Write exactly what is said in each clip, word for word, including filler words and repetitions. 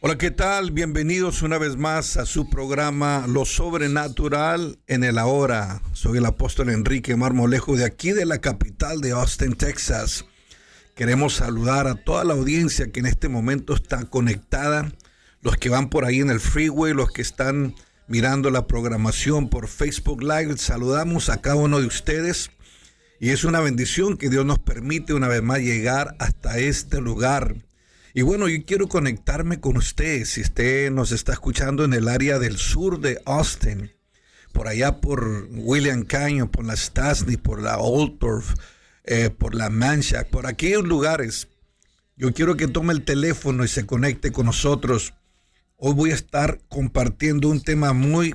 Hola, ¿qué tal? Bienvenidos una vez más a su programa Lo Sobrenatural en el Ahora. Soy el apóstol Enrique Marmolejo de aquí de la capital de Austin, Texas. Queremos saludar a toda la audiencia que en este momento está conectada, los que van por ahí en el freeway, los que están mirando la programación por Facebook Live. Saludamos a cada uno de ustedes y es una bendición que Dios nos permite una vez más llegar hasta este lugar. Y bueno, yo quiero conectarme con usted, si usted nos está escuchando en el área del sur de Austin, por allá por William Canyon, por la Stastny, por la Oldorf, eh, por la Manchac, por aquellos lugares. Yo quiero que tome el teléfono y se conecte con nosotros. Hoy voy a estar compartiendo un tema muy,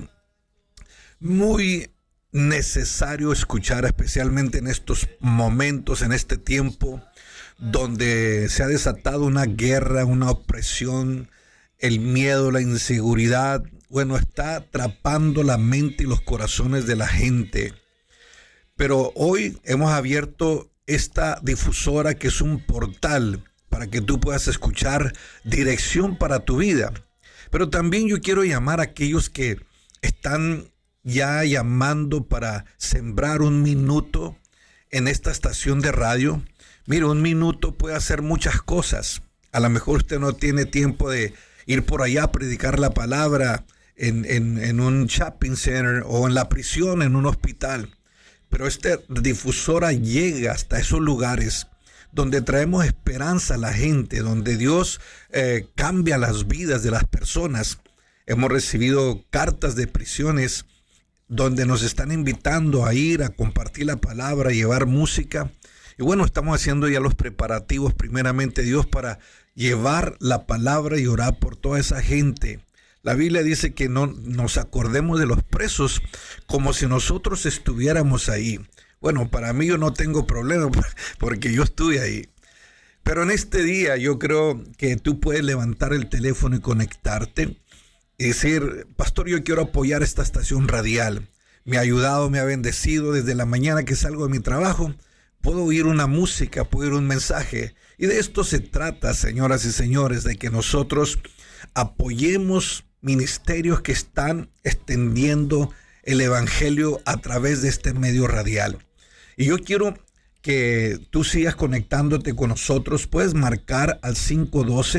muy necesario escuchar, especialmente en estos momentos, en este tiempo, donde se ha desatado una guerra, una opresión, el miedo, la inseguridad. Bueno, está atrapando la mente y los corazones de la gente. Pero hoy hemos abierto esta difusora que es un portal para que tú puedas escuchar dirección para tu vida. Pero también yo quiero llamar a aquellos que están ya llamando para sembrar un minuto en esta estación de radio. Mira, un minuto puede hacer muchas cosas. A lo mejor usted no tiene tiempo de ir por allá a predicar la palabra en, en, en un shopping center o en la prisión, en un hospital. Pero esta difusora llega hasta esos lugares donde traemos esperanza a la gente, donde Dios eh, cambia las vidas de las personas. Hemos recibido cartas de prisiones donde nos están invitando a ir a compartir la palabra, a llevar música. Y bueno, estamos haciendo ya los preparativos, primeramente Dios, para llevar la palabra y orar por toda esa gente. La Biblia dice que no nos acordemos de los presos como si nosotros estuviéramos ahí. Bueno, para mí yo no tengo problema porque yo estuve ahí. Pero en este día yo creo que tú puedes levantar el teléfono y conectarte y decir: pastor, yo quiero apoyar esta estación radial. Me ha ayudado, me ha bendecido desde la mañana que salgo de mi trabajo. Puedo oír una música, puedo oír un mensaje. Y de esto se trata, señoras y señores, de que nosotros apoyemos ministerios que están extendiendo el evangelio a través de este medio radial. Y yo quiero que tú sigas conectándote con nosotros. Puedes marcar al cinco uno dos,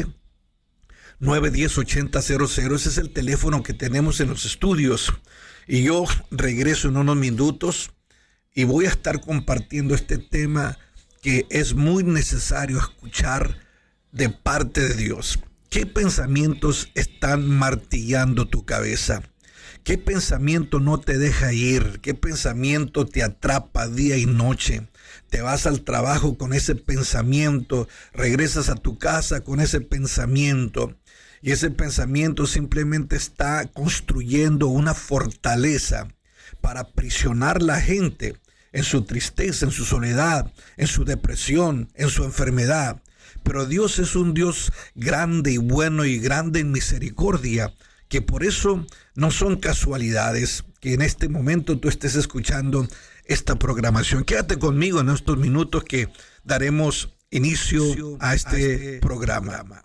nueve uno cero, ocho cero cero cero. Ese es el teléfono que tenemos en los estudios. Y yo regreso en unos minutos y voy a estar compartiendo este tema que es muy necesario escuchar de parte de Dios. ¿Qué pensamientos están martillando tu cabeza? ¿Qué pensamiento no te deja ir? ¿Qué pensamiento te atrapa día y noche? Te vas al trabajo con ese pensamiento, regresas a tu casa con ese pensamiento, y ese pensamiento simplemente está construyendo una fortaleza para aprisionar la gente en su tristeza, en su soledad, en su depresión, en su enfermedad. Pero Dios es un Dios grande y bueno y grande en misericordia, que por eso no son casualidades que en este momento tú estés escuchando esta programación. Quédate conmigo en estos minutos que daremos inicio a este programa.